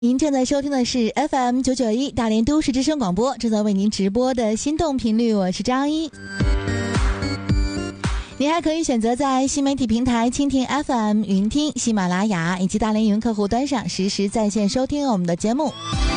您正在收听的是 FM991 大连都市之声广播，正在为您直播的心动频率，我是张一。你还可以选择在新媒体平台蜻蜓 FM、云听、喜马拉雅以及大连云客户端上实时在线收听我们的节目。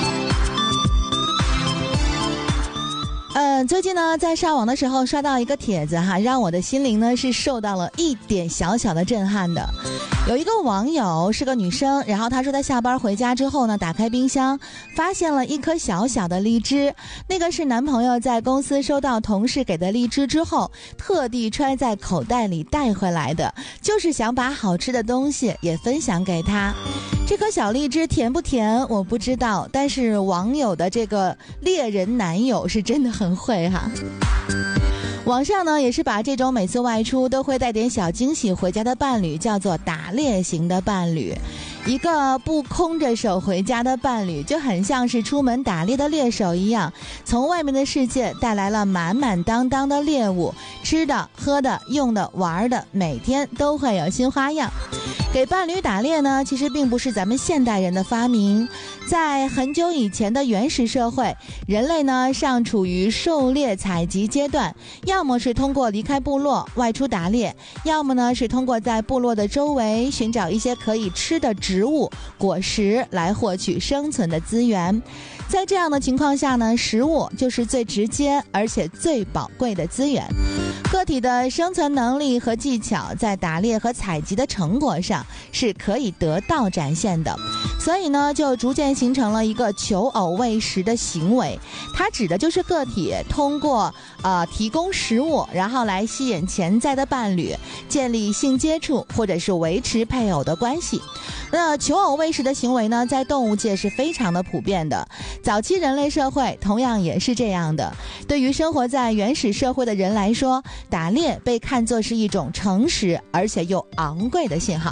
最近呢，在上网的时候刷到一个帖子哈，让我的心灵呢是受到了一点小小的震撼的。有一个网友是个女生，然后她说她下班回家之后呢，打开冰箱发现了一颗小小的荔枝，那个是男朋友在公司收到同事给的荔枝之后特地揣在口袋里带回来的，就是想把好吃的东西也分享给他。这颗小荔枝甜不甜我不知道，但是网友的这个猎人男友是真的很会哈。网上呢也是把这种每次外出都会带点小惊喜回家的伴侣叫做打猎型的伴侣。一个不空着手回家的伴侣就很像是出门打猎的猎手一样，从外面的世界带来了满满当当的猎物，吃的喝的用的玩的，每天都会有新花样。给伴侣打猎呢，其实并不是咱们现代人的发明，在很久以前的原始社会，人类呢尚处于狩猎采集阶段，要么是通过离开部落外出打猎，要么呢是通过在部落的周围寻找一些可以吃的植物果实来获取生存的资源。在这样的情况下呢，食物就是最直接而且最宝贵的资源。个体的生存能力和技巧在打猎和采集的成果上是可以得到展现的，所以呢就逐渐形成了一个求偶喂食的行为。它指的就是个体通过提供食物，然后来吸引潜在的伴侣，建立性接触或者是维持配偶的关系。那求偶喂食的行为呢，在动物界是非常的普遍的，早期人类社会同样也是这样的。对于生活在原始社会的人来说，打猎被看作是一种诚实而且又昂贵的信号。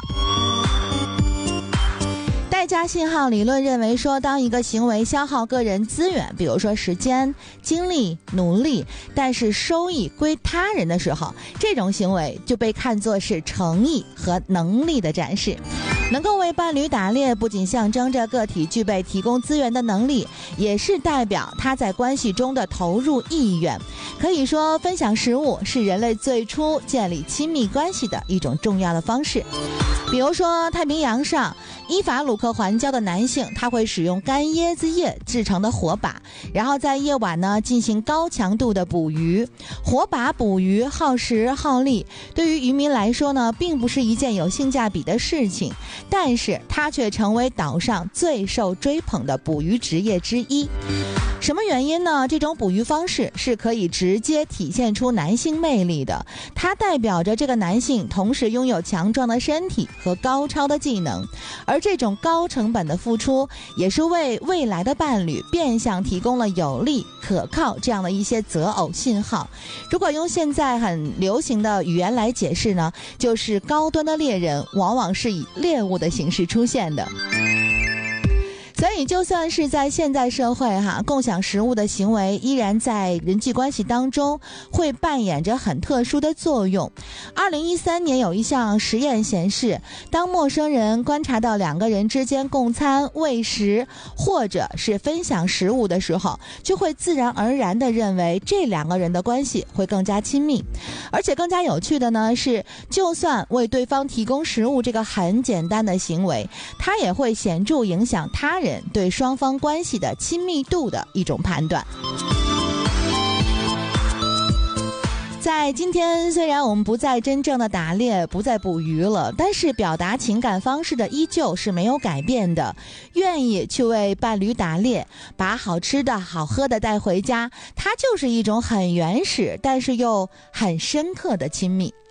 代价信号理论认为说，当一个行为消耗个人资源，比如说时间、精力、努力，但是收益归他人的时候，这种行为就被看作是诚意和能力的展示。能够为伴侣打猎，不仅象征着个体具备提供资源的能力，也是代表他在关系中的投入意愿。可以说，分享食物是人类最初建立亲密关系的一种重要的方式。比如说太平洋上伊法鲁克环礁的男性，他会使用干椰子叶制成的火把，然后在夜晚呢进行高强度的捕鱼。火把捕鱼耗时耗力，对于渔民来说呢并不是一件有性价比的事情，但是它却成为岛上最受追捧的捕鱼职业之一。什么原因呢？这种捕鱼方式是可以直接体现出男性魅力的，它代表着这个男性同时拥有强壮的身体和高超的技能，而这种高成本的付出也是为未来的伴侣变相提供了有利可靠这样的一些择偶信号。如果用现在很流行的语言来解释呢，就是高端的猎人往往是以猎物的形式出现的。所以就算是在现代社会共享食物的行为依然在人际关系当中会扮演着很特殊的作用。2013年有一项实验显示，当陌生人观察到两个人之间共餐、喂食或者是分享食物的时候，就会自然而然地认为这两个人的关系会更加亲密。而且更加有趣的呢是，就算为对方提供食物这个很简单的行为，它也会显著影响他人对双方关系的亲密度的一种判断。在今天，虽然我们不再真正的打猎，不再捕鱼了，但是表达情感方式的依旧是没有改变的。愿意去为伴侣打猎，把好吃的好喝的带回家，它就是一种很原始但是又很深刻的亲密。